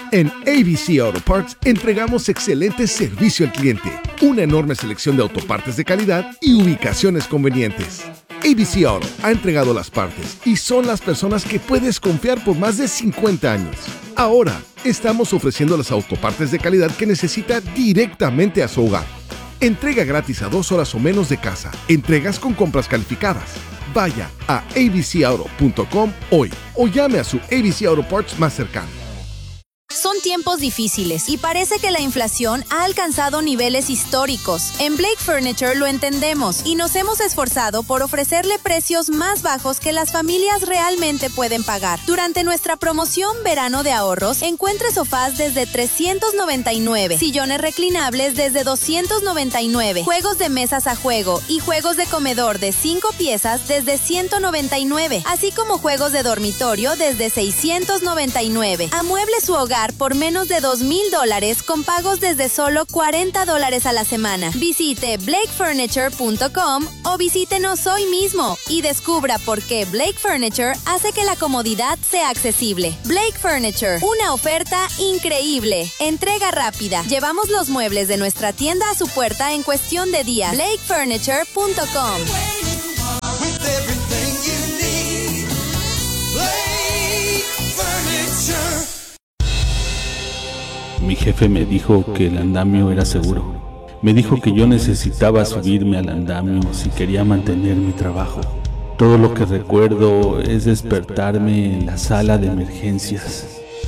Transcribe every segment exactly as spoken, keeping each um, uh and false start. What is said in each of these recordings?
En A B C Auto Parts entregamos excelente servicio al cliente, una enorme selección de autopartes de calidad y ubicaciones convenientes. A B C Auto ha entregado las partes y son las personas que puedes confiar por más de cincuenta años. Ahora, estamos ofreciendo las autopartes de calidad que necesita directamente a su hogar. Entrega gratis a dos horas o menos de casa. Entregas con compras calificadas. Vaya a a b c auto punto com hoy o llame a su A B C Auto Parts más cercano. Son tiempos difíciles y parece que la inflación ha alcanzado niveles históricos. En Blake Furniture lo entendemos y nos hemos esforzado por ofrecerle precios más bajos que las familias realmente pueden pagar. Durante nuestra promoción Verano de Ahorros, encuentre sofás desde trescientos noventa y nueve, sillones reclinables desde doscientos noventa y nueve, juegos de mesas a juego y juegos de comedor de cinco piezas desde ciento noventa y nueve, así como juegos de dormitorio desde seiscientos noventa y nueve. Amueble su hogar por menos de dos mil dólares con pagos desde solo cuarenta dólares a la semana. Visite blake furniture punto com o visítenos hoy mismo y descubra por qué Blake Furniture hace que la comodidad sea accesible. Blake Furniture, una oferta increíble. Entrega rápida. Llevamos los muebles de nuestra tienda a su puerta en cuestión de días. blake furniture punto com. Mi jefe me dijo que el andamio era seguro. Me dijo que yo necesitaba subirme al andamio si quería mantener mi trabajo. Todo lo que recuerdo es despertarme en la sala de emergencias.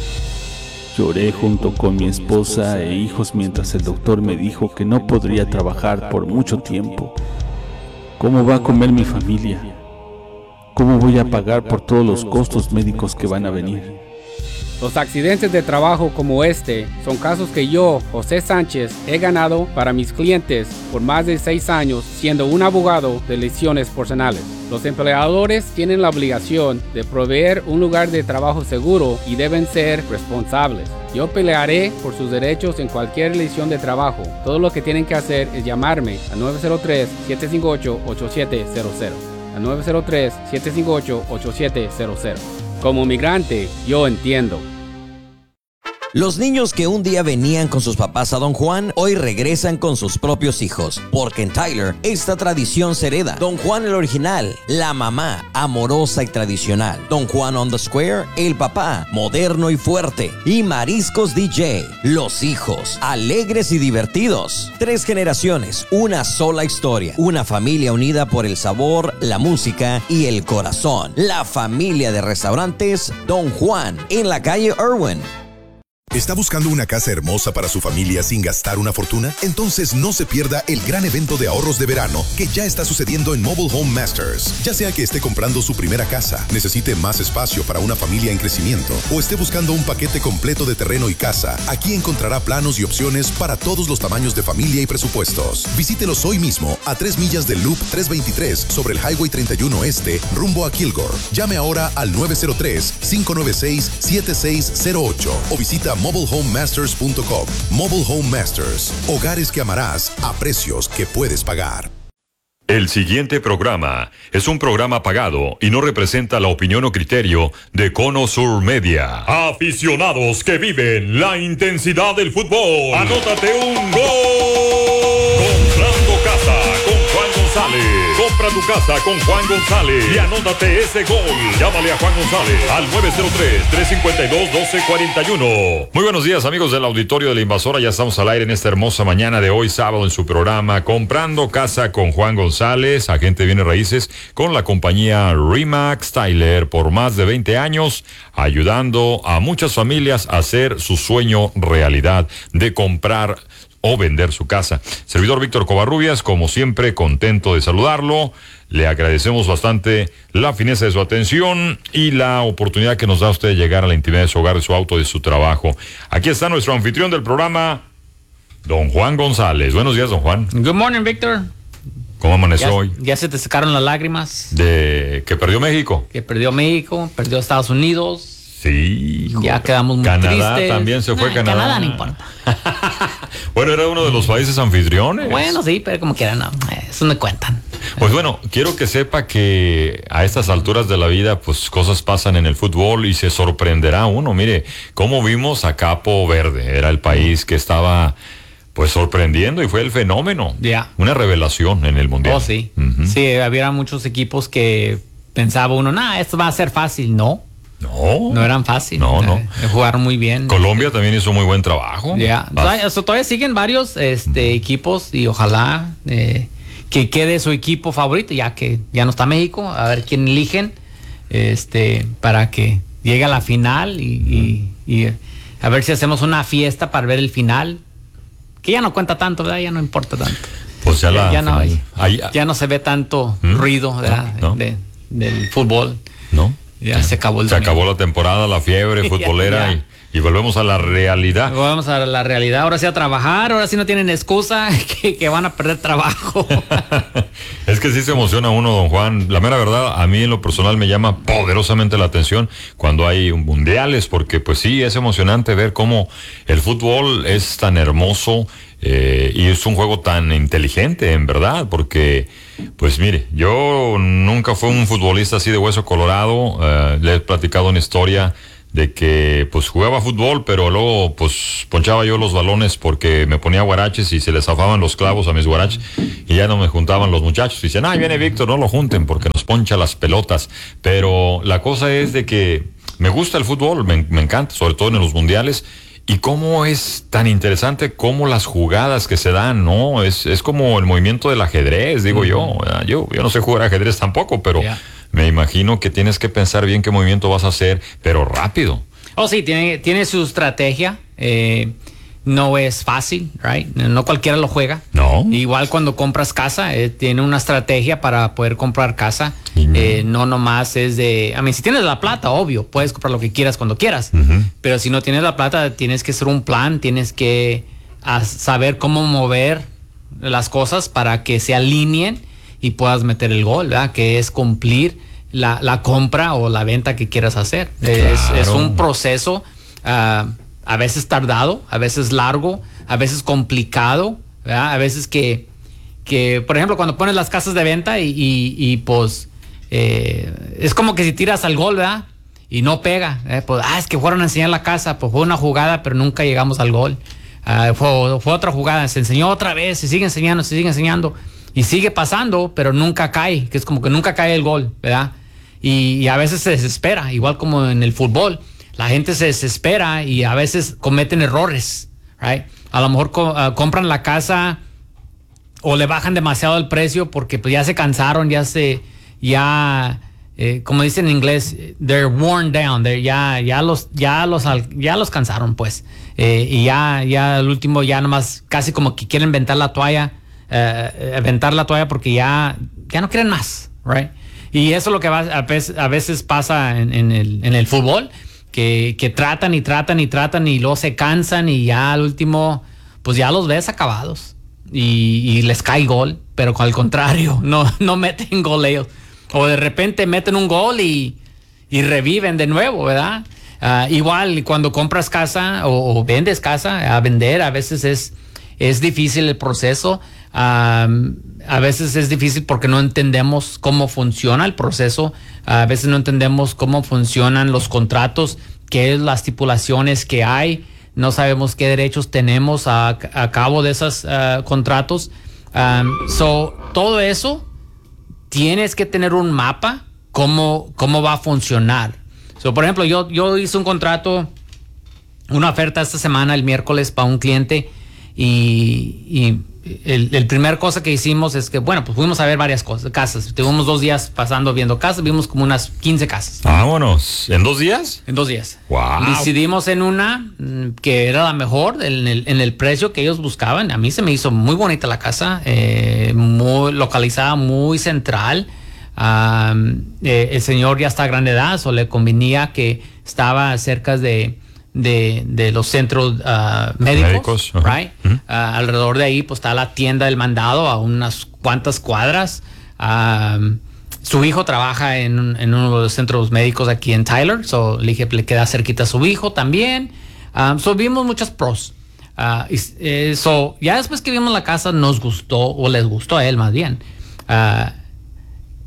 Lloré junto con mi esposa e hijos mientras el doctor me dijo que no podría trabajar por mucho tiempo. ¿Cómo va a comer mi familia? ¿Cómo voy a pagar por todos los costos médicos que van a venir? Los accidentes de trabajo como este son casos que yo, José Sánchez, he ganado para mis clientes por más de seis años siendo un abogado de lesiones personales. Los empleadores tienen la obligación de proveer un lugar de trabajo seguro y deben ser responsables. Yo pelearé por sus derechos en cualquier lesión de trabajo. Todo lo que tienen que hacer es llamarme a nueve cero tres, siete cinco ocho, ocho siete cero cero. A nueve cero tres, siete cinco ocho, ocho siete cero cero. Como migrante, yo entiendo. Los niños que un día venían con sus papás a Don Juan, hoy regresan con sus propios hijos, porque en Tyler esta tradición se hereda. Don Juan el original, la mamá, amorosa y tradicional. Don Juan on the Square, el papá, moderno y fuerte. Y Mariscos D J, los hijos, alegres y divertidos. Tres generaciones, una sola historia. Una familia unida por el sabor, la música y el corazón. La familia de restaurantes Don Juan, en la calle Irwin. ¿Está buscando una casa hermosa para su familia sin gastar una fortuna? Entonces no se pierda el gran evento de ahorros de verano que ya está sucediendo en Mobile Home Masters. Ya sea que esté comprando su primera casa, necesite más espacio para una familia en crecimiento o esté buscando un paquete completo de terreno y casa, aquí encontrará planos y opciones para todos los tamaños de familia y presupuestos. Visítelos hoy mismo a tres millas del Loop trescientos veintitrés sobre el Highway treinta y uno Este rumbo a Kilgore. Llame ahora al nueve cero tres, cinco nueve seis, siete seis cero ocho o visita mobile home masters punto com. Mobile Home Masters. Hogares que amarás a precios que puedes pagar. El siguiente programa es un programa pagado y no representa la opinión o criterio de Cono Sur Media. Aficionados que viven la intensidad del fútbol. Anótate un gol. Comprando casa con Juan González. Compra tu casa con Juan González y anótate ese gol. Llámale a Juan González al nueve cero tres, tres cinco dos, uno dos cuatro uno. Muy buenos días, amigos del auditorio de La Invasora. Ya estamos al aire en esta hermosa mañana de hoy, sábado, en su programa Comprando Casa con Juan González, agente de bienes raíces, con la compañía Remax Tyler por más de veinte años, ayudando a muchas familias a hacer su sueño realidad de comprar o vender su casa. Servidor Víctor Covarrubias, como siempre, contento de saludarlo. Le agradecemos bastante la fineza de su atención y la oportunidad que nos da usted de llegar a la intimidad de su hogar, de su auto, de su trabajo. Aquí está nuestro anfitrión del programa, don Juan González. Buenos días, don Juan. Good morning, Víctor. ¿Cómo amaneció ya, hoy? Ya se te secaron las lágrimas. ¿De que perdió México? Que perdió México, perdió Estados Unidos. Sí, hijo. Ya quedamos muy Canadá tristes. También se fue nah, Canadá. Canadá no importa. Bueno, era uno de los países anfitriones. Bueno, sí, pero como quiera, no. Eso me cuentan. Pues bueno, quiero que sepa que a estas alturas de la vida, pues cosas pasan en el fútbol y se sorprenderá uno. Mire, cómo vimos a Capo Verde, era el país que estaba pues sorprendiendo y fue el fenómeno. Ya. Yeah. Una revelación en el mundial. Oh, sí. Uh-huh. Sí, había muchos equipos que pensaba uno, nah, esto va a ser fácil. No. No. No eran fáciles. No, no. Eh, jugaron muy bien. Colombia también hizo muy buen trabajo. Ya. Yeah. So, todavía siguen varios este, equipos y ojalá eh, que quede su equipo favorito, ya que ya no está México, a ver quién eligen este, para que llegue a la final y, y, y a ver si hacemos una fiesta para ver el final. Que ya no cuenta tanto, ¿verdad? Ya no importa tanto. Pues ya, ya, la ya, no, hay, hay, ya no se ve tanto ¿Mm? ruido, ¿verdad? No, no. De, del fútbol. No. Ya, ya se acabó el Se domingo. acabó la temporada, la fiebre futbolera ya, ya. Y, y volvemos a la realidad. Volvemos a la realidad. Ahora sí a trabajar, ahora sí no tienen excusa que, que van a perder trabajo. Es que sí se emociona uno, don Juan. La mera verdad, a mí en lo personal me llama poderosamente la atención cuando hay mundiales, porque pues sí, es emocionante ver cómo el fútbol es tan hermoso. Eh, y es un juego tan inteligente, en verdad, porque, pues mire, yo nunca fui un futbolista así de hueso colorado. Uh, le he platicado una historia de que, pues, jugaba fútbol, pero luego, pues, ponchaba yo los balones porque me ponía guaraches y se les zafaban los clavos a mis guaraches y ya no me juntaban los muchachos. Y dicen, ah, viene Víctor, no lo junten porque nos poncha las pelotas. Pero la cosa es de que me gusta el fútbol, me, me encanta, sobre todo en los mundiales. Y cómo es tan interesante como las jugadas que se dan, ¿no? Es, es como el movimiento del ajedrez, digo uh-huh. yo, yo. Yo no sé jugar ajedrez tampoco, pero yeah. me imagino que tienes que pensar bien qué movimiento vas a hacer, pero rápido. Oh, sí, tiene, tiene su estrategia. Eh, no es fácil, right? No cualquiera lo juega. No. Igual cuando compras casa, eh, tiene una estrategia para poder comprar casa. Uh-huh. Eh, no nomás es de... I mean, si tienes la plata, obvio, puedes comprar lo que quieras cuando quieras. Uh-huh. Pero si no tienes la plata, tienes que hacer un plan, tienes que a, saber cómo mover las cosas para que se alineen y puedas meter el gol, ¿verdad? Que es cumplir la, la compra o la venta que quieras hacer. Claro. Es, es un proceso... Uh, a veces tardado, a veces largo, a veces complicado, ¿verdad? A veces que, que, por ejemplo, cuando pones las casas de venta y, y, y pues, eh, es como que si tiras al gol, ¿verdad? Y no pega, ¿eh? Pues, ah, es que fueron a enseñar la casa, pues fue una jugada, pero nunca llegamos al gol. Uh, fue, fue otra jugada, se enseñó otra vez, se sigue enseñando, se sigue enseñando, y sigue pasando, pero nunca cae, que es como que nunca cae el gol, ¿verdad? Y, y a veces se desespera, igual como en el fútbol. La gente se desespera y a veces cometen errores, right? A lo mejor co- uh, compran la casa o le bajan demasiado el precio porque pues ya se cansaron, ya se, ya, eh, como dicen en inglés, they're worn down, they're, ya, ya los, ya los, ya los cansaron, pues, eh, y ya, ya al último ya nomás casi como que quieren aventar la toalla, eh, aventar la toalla porque ya, ya no quieren más, right? Y eso es lo que va, a, veces, a veces pasa en, en el, en el fútbol. Que, que tratan y tratan y tratan y luego se cansan y ya al último, pues ya los ves acabados y, y les cae gol, pero al contrario, no, no meten gol ellos. O de repente meten un gol y, y reviven de nuevo, ¿verdad? Uh, igual cuando compras casa o, o vendes casa, a vender a veces es, es difícil el proceso. Um, a veces es difícil porque no entendemos cómo funciona el proceso, a veces no entendemos cómo funcionan los contratos, qué es las estipulaciones que hay, no sabemos qué derechos tenemos a, a cabo de esos uh, contratos. Um, so, todo eso tienes que tener un mapa cómo, cómo va a funcionar. So, por ejemplo, yo, yo hice un contrato, una oferta esta semana, el miércoles, para un cliente y... y El, el primer cosa que hicimos es que, bueno, pues fuimos a ver varias cosas, casas. Tuvimos dos días pasando viendo casas, vimos como unas quince casas. Vámonos. ¿En dos días? En dos días. Wow. Decidimos en una que era la mejor en el, en el precio que ellos buscaban. A mí se me hizo muy bonita la casa, eh, muy localizada, muy central. Um, eh, el señor ya está a gran edad, o le convenía que estaba cerca de... De, de los centros uh, médicos, médicos uh-huh. right? Uh-huh. Uh, alrededor de ahí pues está la tienda del mandado a unas cuantas cuadras. Uh, su hijo trabaja en, en uno de los centros médicos aquí en Tyler, so le dije le queda cerquita a su hijo también. Um, so vimos muchas pros. Uh, y, eh, so ya después que vimos la casa nos gustó, o les gustó a él más bien. Uh,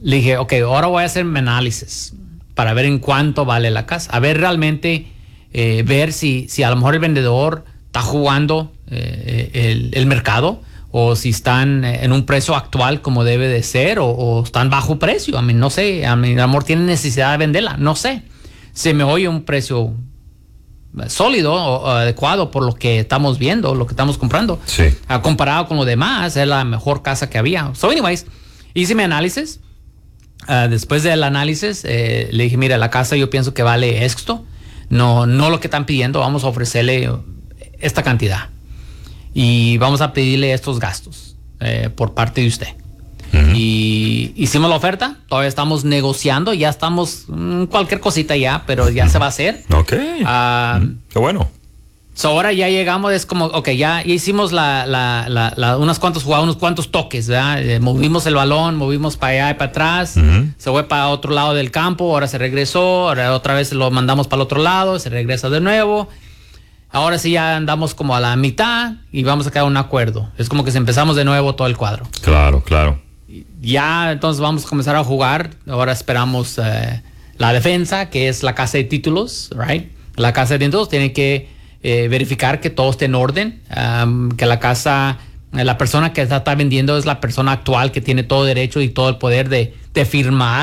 le dije, ok, ahora voy a hacer mi análisis para ver en cuánto vale la casa. A ver realmente, eh, ver si, si a lo mejor el vendedor está jugando eh, el, el mercado, o si están en un precio actual como debe de ser, o, o están bajo precio. A mí no sé, a mi amor tiene necesidad de venderla, no sé. Se me oye un precio sólido o adecuado por lo que estamos viendo, lo que estamos comprando. Sí. Uh, comparado con lo demás, es la mejor casa que había. So anyways, hice mi análisis. Uh, después del análisis, eh, le dije, mira, la casa yo pienso que vale esto. No, no lo que están pidiendo, vamos a ofrecerle esta cantidad. Y vamos a pedirle estos gastos eh, por parte de usted. Uh-huh. Y hicimos la oferta, todavía estamos negociando, ya estamos, mmm, cualquier cosita ya, pero ya uh-huh. se va a hacer. Ok. Uh, uh-huh. Qué bueno. So ahora ya llegamos, es como, ok, ya, ya hicimos la, la, la, la, unas cuantas jugadas, unos cuantos toques, ¿verdad? Eh, movimos el balón, movimos para allá y para atrás, uh-huh. se fue para otro lado del campo, ahora se regresó, ahora otra vez lo mandamos para el otro lado, se regresa de nuevo. Ahora sí ya andamos como a la mitad y vamos a quedar un acuerdo. Es como que si empezamos de nuevo todo el cuadro. Claro, claro. Ya entonces vamos a comenzar a jugar. Ahora esperamos eh, la defensa, que es la casa de títulos, right? La casa de títulos tiene que eh, verificar que todo esté en orden, um, que la casa, eh, la persona que está, está vendiendo es la persona actual que tiene todo derecho y todo el poder de, de firmar